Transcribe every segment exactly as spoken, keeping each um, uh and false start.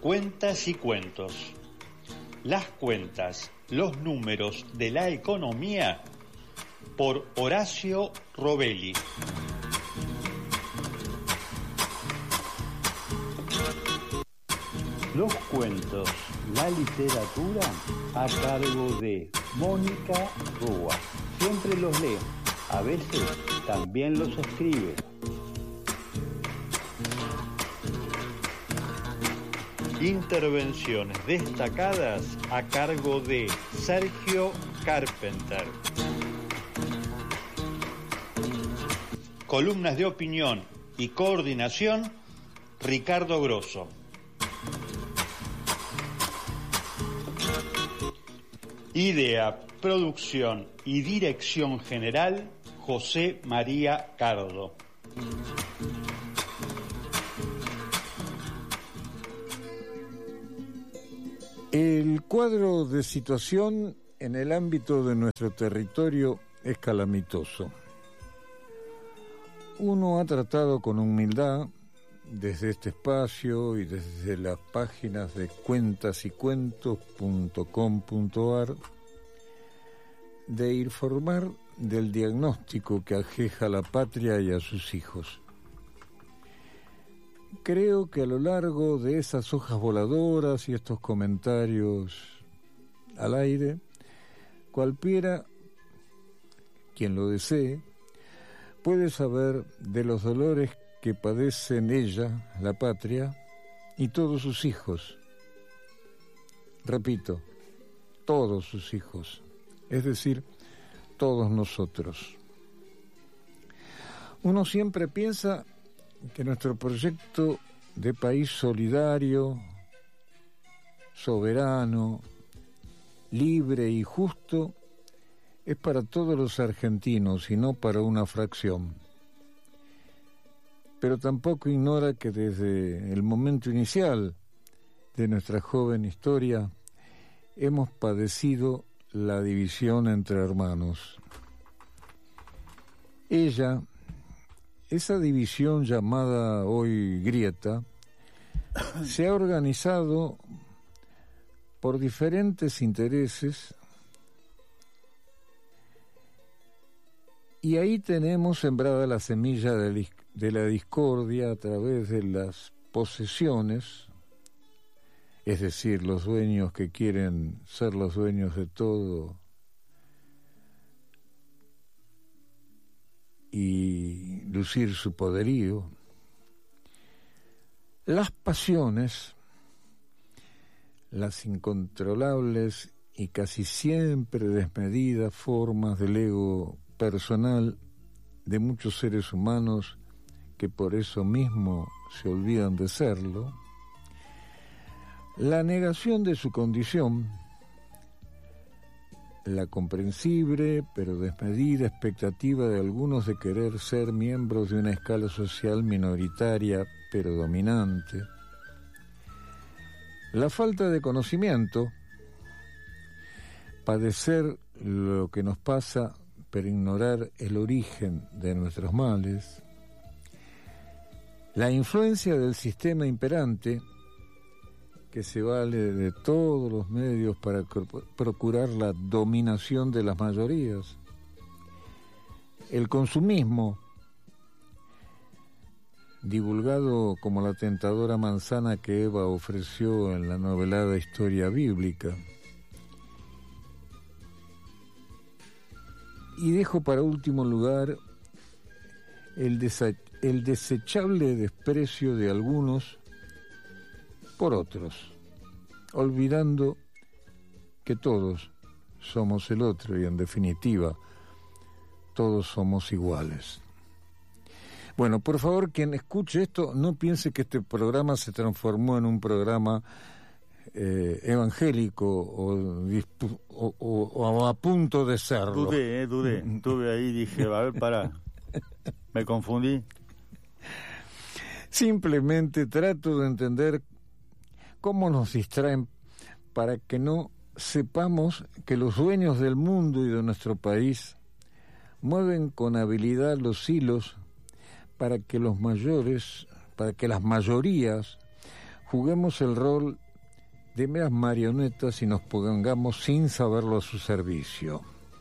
Cuentas y cuentos. Las cuentas, los números de la economía por Horacio Robelli. Los cuentos, la literatura a cargo de Mónica Rúa. Siempre los lee, a veces también los escribe. Intervenciones destacadas a cargo de Sergio Carpenter. Columnas de opinión y coordinación, Ricardo Grosso. Idea, producción y dirección general, José María Cardo. El cuadro de situación en el ámbito de nuestro territorio es calamitoso. Uno ha tratado con humildad, desde este espacio y desde las páginas de cuentas y cuentos punto com punto a r, de informar del diagnóstico que aqueja a la patria y a sus hijos. Creo que a lo largo de esas hojas voladoras y estos comentarios al aire, cualquiera, quien lo desee, puede saber de los dolores que padecen ella, la patria, y todos sus hijos. Repito, todos sus hijos, es decir, todos nosotros. Uno siempre piensa que nuestro proyecto de país solidario, soberano, libre y justo es para todos los argentinos y no para una fracción. Pero tampoco ignora que desde el momento inicial de nuestra joven historia hemos padecido la división entre hermanos. Ella, esa división llamada hoy grieta, se ha organizado por diferentes intereses y ahí tenemos sembrada la semilla de, de la discordia a través de las posesiones, es decir, los dueños que quieren ser los dueños de todo y lucir su poderío, las pasiones, las incontrolables y casi siempre desmedidas formas del ego personal de muchos seres humanos que por eso mismo se olvidan de serlo, la negación de su condición, la comprensible pero desmedida expectativa de algunos de querer ser miembros de una escala social minoritaria pero dominante, la falta de conocimiento, padecer lo que nos pasa pero ignorar el origen de nuestros males, la influencia del sistema imperante que se vale de todos los medios para procurar la dominación de las mayorías, el consumismo, divulgado como la tentadora manzana que Eva ofreció en la novelada historia bíblica, y dejo para último lugar el, desa- el desechable desprecio de algunos por otros, olvidando que todos somos el otro y en definitiva todos somos iguales. Bueno, por favor, quien escuche esto no piense que este programa se transformó en un programa eh, evangélico o, dispu- o, o, o a punto de serlo. Dudé, eh, dudé, estuve ahí y dije, a ver, pará, me confundí. Simplemente trato de entender cómo nos distraen para que no sepamos que los dueños del mundo y de nuestro país mueven con habilidad los hilos para que los mayores, para que las mayorías juguemos el rol de meras marionetas y nos pongamos sin saberlo a su servicio.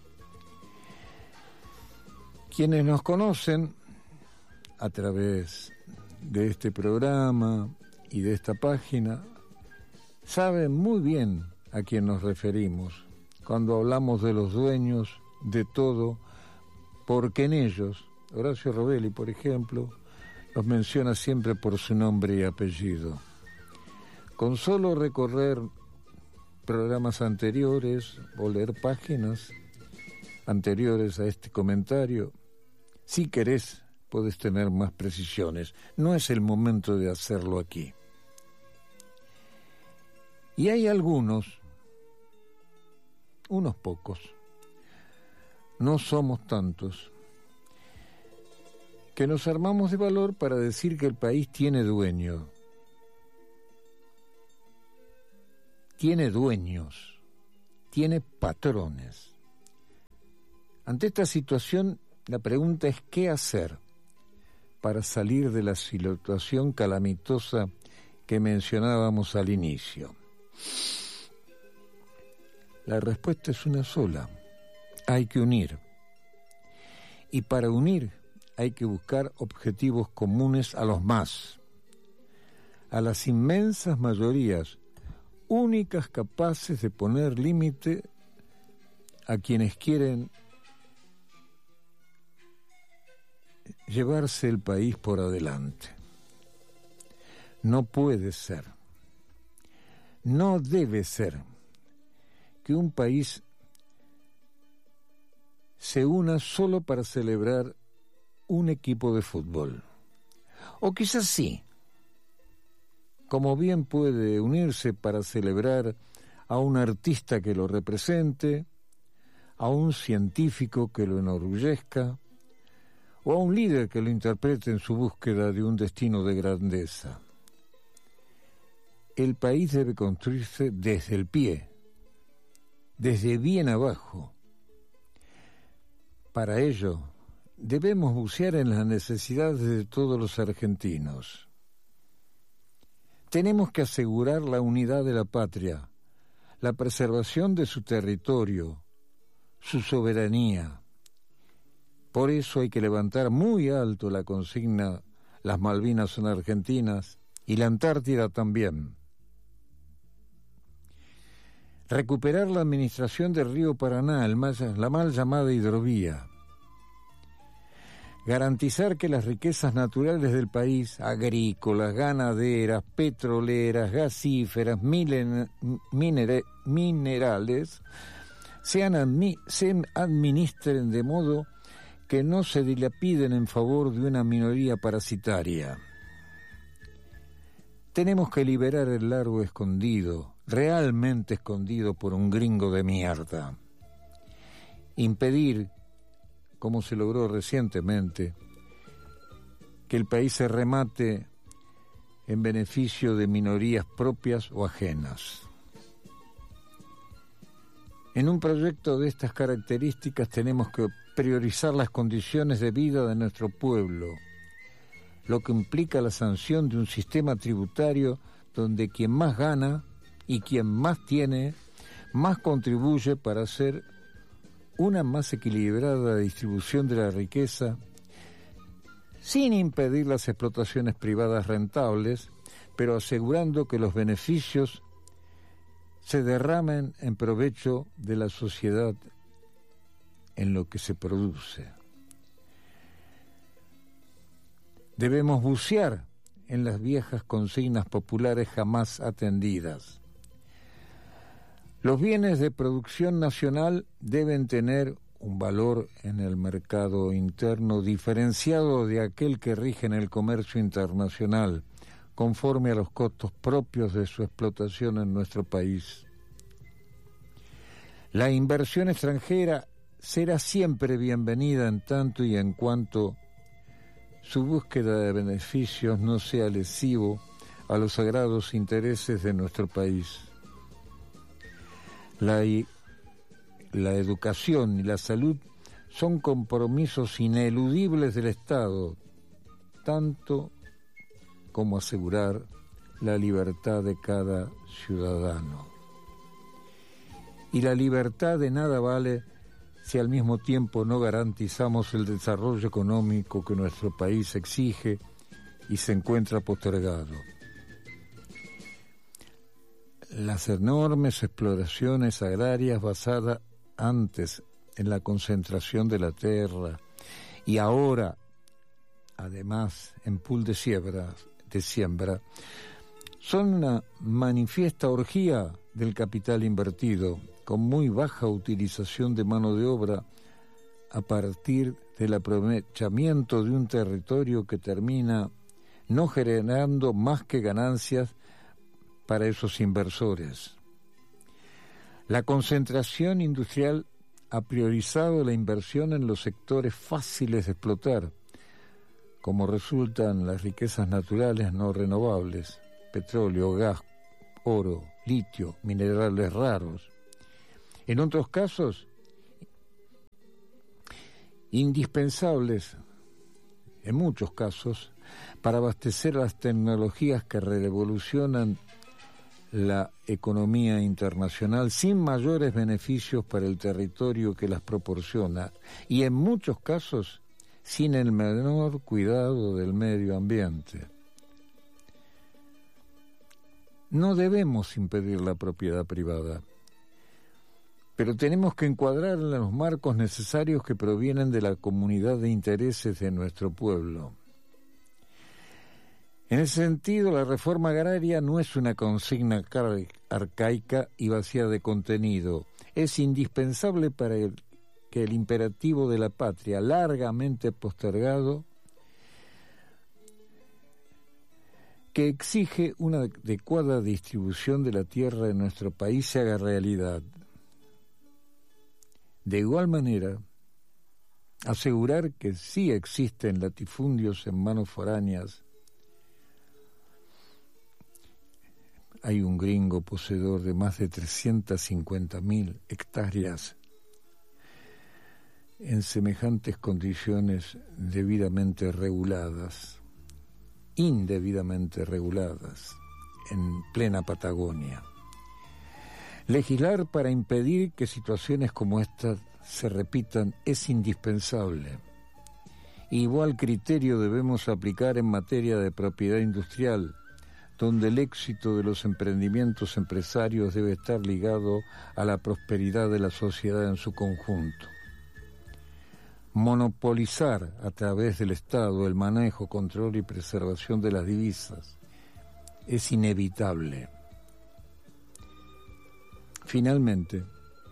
Quienes nos conocen a través de este programa y de esta página saben muy bien a quién nos referimos cuando hablamos de los dueños de todo, porque en ellos, Horacio Robelli, por ejemplo, los menciona siempre por su nombre y apellido. Con solo recorrer programas anteriores o leer páginas anteriores a este comentario, si querés, podés tener más precisiones. No es el momento de hacerlo aquí. Y hay algunos, unos pocos, no somos tantos, que nos armamos de valor para decir que el país tiene dueño. Tiene dueños, tiene patrones. Ante esta situación, la pregunta es ¿qué hacer para salir de la situación calamitosa que mencionábamos al inicio? La respuesta es una sola: hay que unir. Y para unir hay que buscar objetivos comunes a los más, a las inmensas mayorías, únicas capaces de poner límite a quienes quieren llevarse el país por adelante. No puede ser, no debe ser que un país se una solo para celebrar un equipo de fútbol. O quizás sí, como bien puede unirse para celebrar a un artista que lo represente, a un científico que lo enorgullezca, o a un líder que lo interprete en su búsqueda de un destino de grandeza. El país debe construirse desde el pie, desde bien abajo. Para ello, debemos bucear en las necesidades de todos los argentinos. Tenemos que asegurar la unidad de la patria, la preservación de su territorio, su soberanía. Por eso hay que levantar muy alto la consigna «Las Malvinas son argentinas» y la Antártida también. Recuperar la administración del río Paraná, el mal, la mal llamada hidrovía. Garantizar que las riquezas naturales del país, agrícolas, ganaderas, petroleras, gasíferas, milen, minere, minerales, sean admi, se administren de modo que no se dilapiden en favor de una minoría parasitaria. Tenemos que liberar el largo escondido, realmente escondido por un gringo de mierda. Impedir, como se logró recientemente, que el país se remate en beneficio de minorías propias o ajenas. En un proyecto de estas características tenemos que priorizar las condiciones de vida de nuestro pueblo, lo que implica la sanción de un sistema tributario donde quien más gana y quien más tiene, más contribuye para hacer una más equilibrada distribución de la riqueza, sin impedir las explotaciones privadas rentables, pero asegurando que los beneficios se derramen en provecho de la sociedad en lo que se produce. Debemos bucear en las viejas consignas populares jamás atendidas. Los bienes de producción nacional deben tener un valor en el mercado interno diferenciado de aquel que rige en el comercio internacional, conforme a los costos propios de su explotación en nuestro país. La inversión extranjera será siempre bienvenida en tanto y en cuanto su búsqueda de beneficios no sea lesivo a los sagrados intereses de nuestro país. La, la educación y la salud son compromisos ineludibles del Estado, tanto como asegurar la libertad de cada ciudadano. Y la libertad de nada vale si al mismo tiempo no garantizamos el desarrollo económico que nuestro país exige y se encuentra postergado. Las enormes exploraciones agrarias basadas antes en la concentración de la tierra y ahora, además, en pool de siembra, de siembra, son una manifiesta orgía del capital invertido, con muy baja utilización de mano de obra a partir del aprovechamiento de un territorio que termina no generando más que ganancias para esos inversores. La concentración industrial ha priorizado la inversión en los sectores fáciles de explotar, como resultan las riquezas naturales no renovables, petróleo, gas, oro, litio, minerales raros. En otros casos, indispensables, en muchos casos, para abastecer las tecnologías que revolucionan la economía internacional sin mayores beneficios para el territorio que las proporciona y en muchos casos sin el menor cuidado del medio ambiente. No debemos impedir la propiedad privada, pero tenemos que encuadrarla en los marcos necesarios que provienen de la comunidad de intereses de nuestro pueblo. En ese sentido, la reforma agraria no es una consigna arcaica y vacía de contenido. Es indispensable para el, que el imperativo de la patria, largamente postergado, que exige una adecuada distribución de la tierra en nuestro país, se haga realidad. De igual manera, asegurar que sí existen latifundios en manos foráneas. Hay un gringo poseedor de más de trescientas cincuenta mil hectáreas en semejantes condiciones debidamente reguladas, indebidamente reguladas, en plena Patagonia. Legislar para impedir que situaciones como estas se repitan es indispensable. Igual criterio debemos aplicar en materia de propiedad industrial, donde el éxito de los emprendimientos empresarios debe estar ligado a la prosperidad de la sociedad en su conjunto. Monopolizar a través del Estado el manejo, control y preservación de las divisas es inevitable. Finalmente,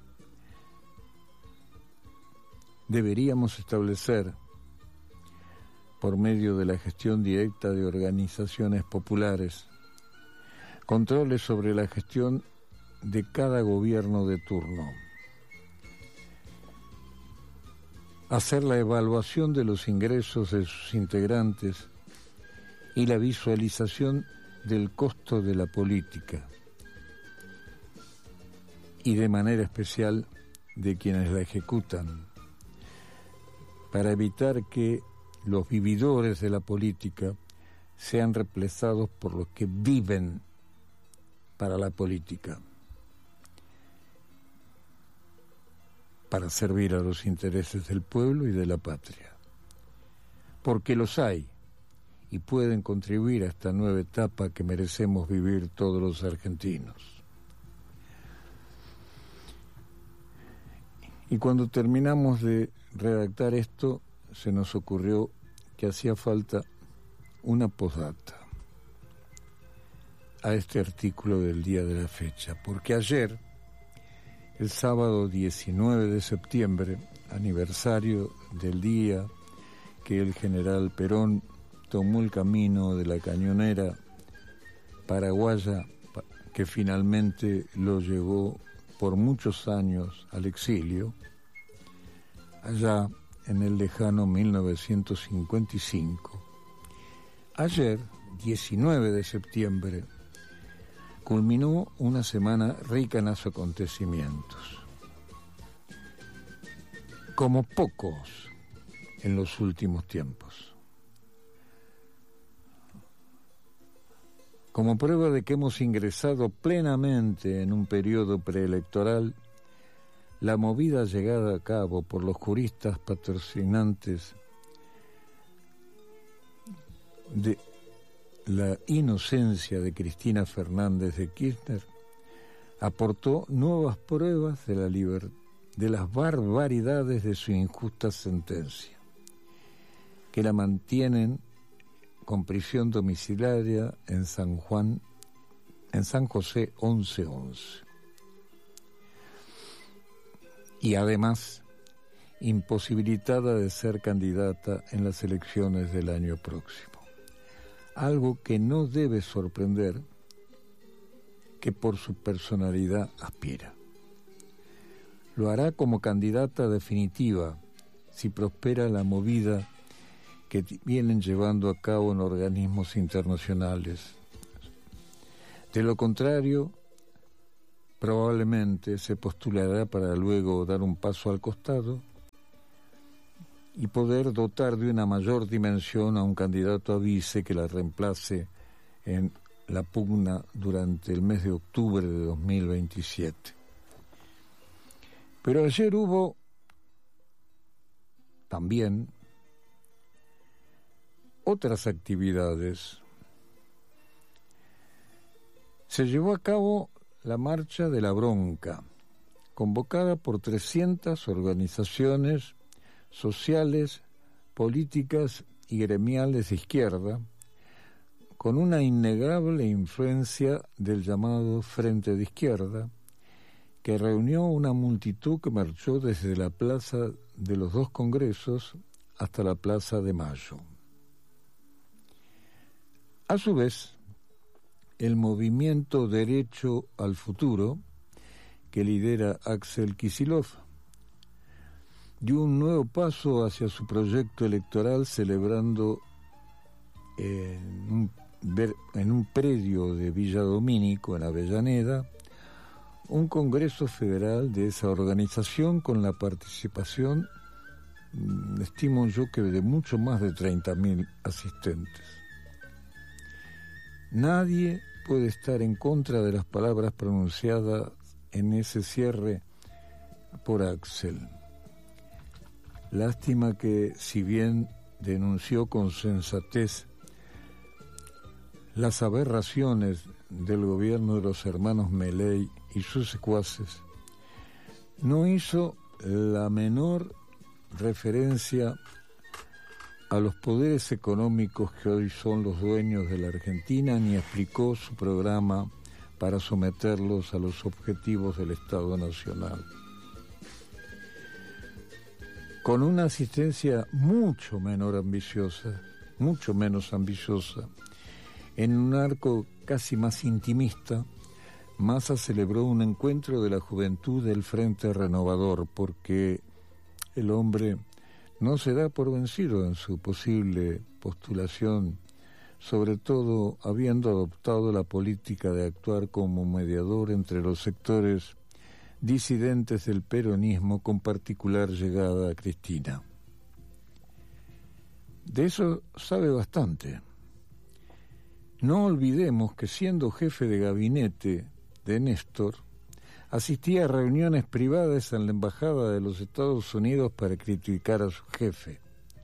deberíamos establecer, por medio de la gestión directa de organizaciones populares, controles sobre la gestión de cada gobierno de turno. Hacer la evaluación de los ingresos de sus integrantes y la visualización del costo de la política, y de manera especial de quienes la ejecutan, para evitar que los vividores de la política sean reemplazados por los que viven para la política, para servir a los intereses del pueblo y de la patria. Porque los hay y pueden contribuir a esta nueva etapa que merecemos vivir todos los argentinos. Y cuando terminamos de redactar esto, se nos ocurrió que hacía falta una postdata a este artículo del día de la fecha, porque ayer, el sábado diecinueve de septiembre, aniversario del día que el general Perón tomó el camino de la cañonera paraguaya, que finalmente lo llevó por muchos años al exilio, allá en el lejano mil novecientos cincuenta y cinco. Ayer, diecinueve de septiembre, culminó una semana rica en los acontecimientos, como pocos en los últimos tiempos. Como prueba de que hemos ingresado plenamente en un periodo preelectoral, la movida llevada a cabo por los juristas patrocinantes de la inocencia de Cristina Fernández de Kirchner aportó nuevas pruebas de la liber- de las barbaridades de su injusta sentencia, que la mantienen con prisión domiciliaria en San Juan, en San José once once. Y además, imposibilitada de ser candidata en las elecciones del año próximo. Algo que no debe sorprender, que por su personalidad aspira. Lo hará como candidata definitiva si prospera la movida que vienen llevando a cabo en organismos internacionales. De lo contrario, probablemente se postulará para luego dar un paso al costado y poder dotar de una mayor dimensión a un candidato a vice que la reemplace en la pugna durante el mes de octubre de dos mil veintisiete. Pero ayer hubo también otras actividades. Se llevó a cabo la Marcha de la Bronca, convocada por trescientas organizaciones sociales, políticas y gremiales de izquierda, con una innegable influencia del llamado Frente de Izquierda, que reunió una multitud que marchó desde la Plaza de los Dos Congresos hasta la Plaza de Mayo. A su vez, el movimiento Derecho al Futuro, que lidera Axel Kicillof, dio un nuevo paso hacia su proyecto electoral celebrando en un, en un predio de Villa Domínico, en Avellaneda, un congreso federal de esa organización con la participación, estimo yo que de mucho más de treinta mil asistentes. Nadie puede estar en contra de las palabras pronunciadas en ese cierre por Axel. Lástima que, si bien denunció con sensatez las aberraciones del gobierno de los hermanos Milei y sus secuaces, no hizo la menor referencia a los poderes económicos que hoy son los dueños de la Argentina, ni explicó su programa para someterlos a los objetivos del Estado Nacional. Con una asistencia mucho menor ambiciosa, mucho menos ambiciosa, en un arco casi más intimista, Massa celebró un encuentro de la juventud del Frente Renovador, porque el hombre no se da por vencido en su posible postulación, sobre todo habiendo adoptado la política de actuar como mediador entre los sectores disidentes del peronismo, con particular llegada a Cristina. De eso sabe bastante. No olvidemos que, siendo jefe de gabinete de Néstor, asistía a reuniones privadas en la Embajada de los Estados Unidos para criticar a su jefe.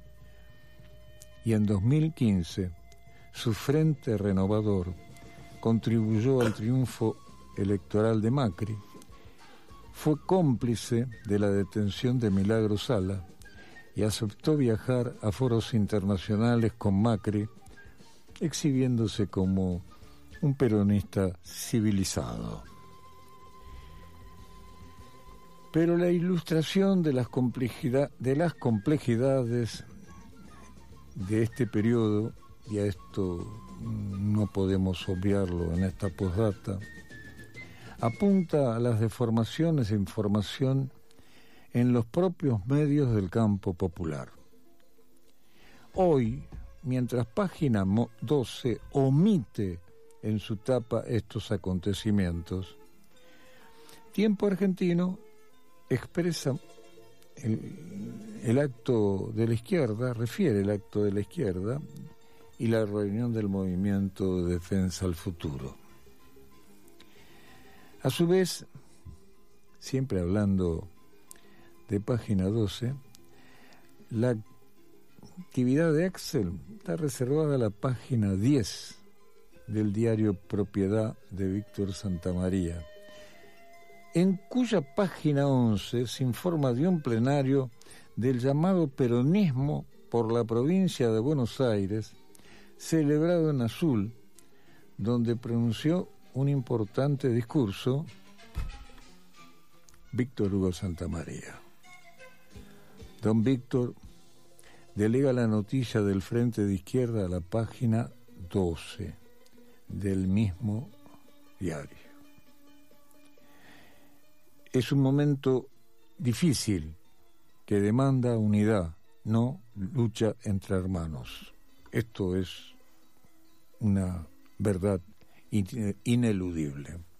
Y en dos mil quince, su Frente Renovador contribuyó al triunfo electoral de Macri, fue cómplice de la detención de Milagro Sala y aceptó viajar a foros internacionales con Macri, exhibiéndose como un peronista civilizado. Pero la ilustración de las, complejidad, de las complejidades de este periodo, y a esto no podemos obviarlo en esta postdata, apunta a las deformaciones de información en los propios medios del campo popular. Hoy, mientras Página doce omite en su tapa estos acontecimientos, Tiempo Argentino expresa el, el acto de la izquierda, refiere el acto de la izquierda, y la reunión del Movimiento de Defensa al Futuro. A su vez, siempre hablando de página doce, la actividad de Axel está reservada a la página diez del diario Propiedad de Víctor Santamaría, en cuya página once se informa de un plenario del llamado peronismo por la provincia de Buenos Aires, celebrado en Azul, donde pronunció un importante discurso Víctor Hugo Santamaría. Don Víctor delega la noticia del Frente de Izquierda a la página doce del mismo diario. Es un momento difícil que demanda unidad, no lucha entre hermanos. Esto es una verdad ineludible.